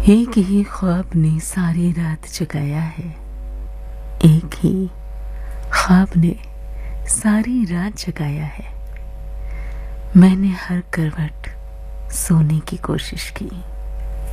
एक ही ख्वाब ने सारी रात जगाया है। एक ही ख्वाब ने सारी रात जगाया है। मैंने हर करवट सोने की कोशिश की।